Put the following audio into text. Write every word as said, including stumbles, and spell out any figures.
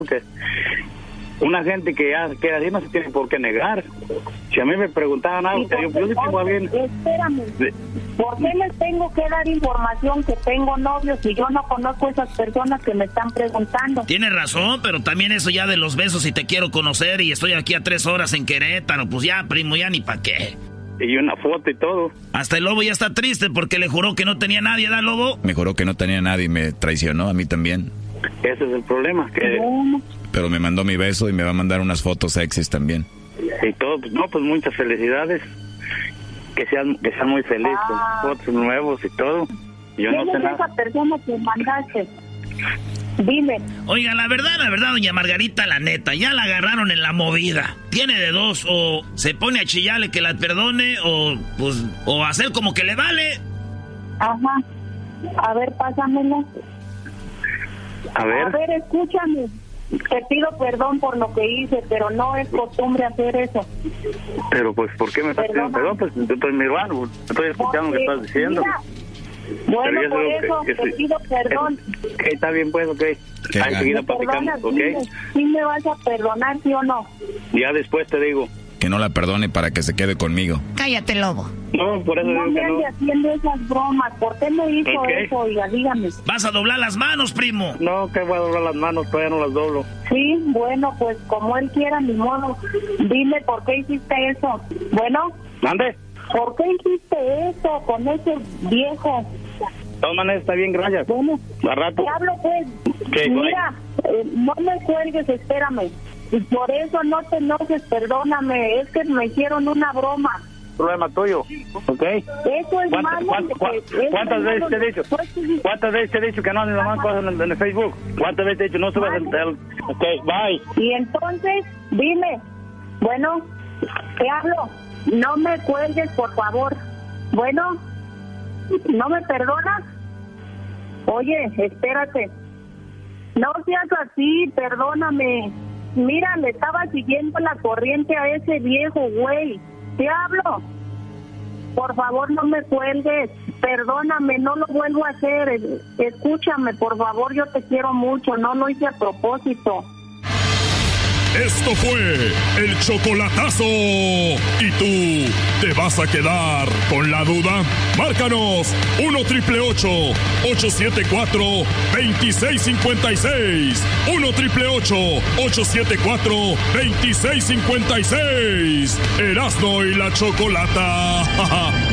que una gente que ya queda así no se tiene por qué negar. Si a mí me preguntaban algo, yo, yo sí tengo a alguien... Espérame, ¿por qué les tengo que dar información que tengo novios si yo no conozco a esas personas que me están preguntando? Tienes razón, pero también eso ya de los besos y te quiero conocer y estoy aquí a tres horas en Querétaro, pues ya, primo, ya ni pa' qué. Y una foto y todo. Hasta el Lobo ya está triste porque le juró que no tenía nadie, ¿da, Lobo? Me juró que no tenía nadie y me traicionó a mí también. Ese es el problema, que... Pero me mandó mi beso y me va a mandar unas fotos sexys también. Y todo, pues, no, pues muchas felicidades. Que sean, que sean muy felices, ah. con fotos nuevos y todo. Yo no sé nada. ¿Quién es esa persona que mandaste? Dime. Oiga, la verdad, la verdad, doña Margarita, la neta, ya la agarraron en la movida. Tiene de dos, o se pone a chillarle que la perdone, o pues, o hacer como que le vale. Ajá. A ver, pásamela. A ver. A ver, escúchame. Te pido perdón por lo que hice, pero no es costumbre hacer eso. Pero pues, ¿por qué me estás pidiendo perdón? Pues yo estoy mi hermano, estoy escuchando lo que estás diciendo. Mira, bueno, pero por eso, eso que, que te sí, pido perdón. Ok, está bien pues, ok. Ahí seguida platicamos, ok. ¿Sí me vas a perdonar, sí o no? Ya después te digo. Que no la perdone para que se quede conmigo. Cállate, Lobo. No, por eso no digo me que no. ande haciendo esas bromas. ¿Por qué me hizo okay. eso? Oiga, dígame. ¿Vas a doblar las manos, primo? No, que voy a doblar las manos, todavía no las doblo. Sí, bueno, pues como él quiera, ni modo. Dime por qué hiciste eso. Bueno. ¿Mande? ¿Por qué hiciste eso con ese viejo? De todas maneras, está bien, gracias. Bueno, a rato. Te hablo, pues. ¿Qué, Mira, eh, no me cuelgues, espérame. Y por eso no te enojes, perdóname. Es que me hicieron una broma. Problema tuyo, ¿ok? Eso es ¿Cuántas, malo. cuántas, Es ¿cuántas veces te he dicho? Pues, ¿Cuántas veces te he dicho que no haces las cosas en, en el Facebook? ¿Cuántas veces te he dicho no subas el, el... Ok, bye. Y entonces, dime. Bueno, te hablo. No me cuelgues, por favor. Bueno, ¿no me perdonas? Oye, espérate. No seas así, perdóname. Mira, le estaba siguiendo la corriente a ese viejo güey. Te hablo. Por favor, no me cuelgues. Perdóname, no lo vuelvo a hacer. Escúchame, por favor, yo te quiero mucho. No lo hice a propósito. Esto fue el chocolatazo. ¿Y tú te vas a quedar con la duda? Márcanos uno triple ocho, ocho siete cuatro, dos seis cinco seis. uno triple ocho, ocho siete cuatro, dos seis cinco seis. Erasmo y la Chocolata.